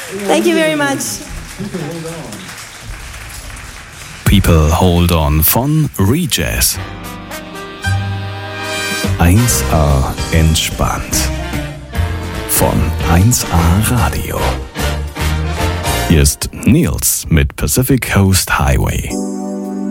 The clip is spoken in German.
Thank you very much. People Hold On von Rejazz. 1A entspannt. Von 1A Radio. Hier ist Nils mit Pacific Coast Highway.